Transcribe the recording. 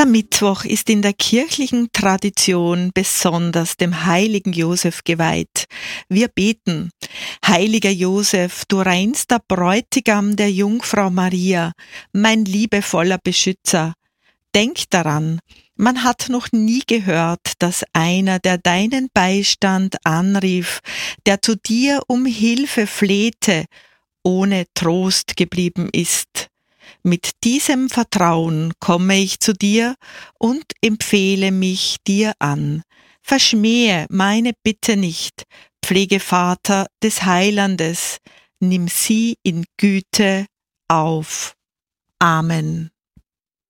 Der Mittwoch ist in der kirchlichen Tradition besonders dem heiligen Josef geweiht. Wir beten: Heiliger Josef, du reinster Bräutigam der Jungfrau Maria, mein liebevoller Beschützer. Denk daran, man hat noch nie gehört, dass einer, der deinen Beistand anrief, der zu dir um Hilfe flehte, ohne Trost geblieben ist. Mit diesem Vertrauen komme ich zu dir und empfehle mich dir an. Verschmähe meine Bitte nicht, Pflegevater des Heilandes, nimm sie in Güte auf. Amen.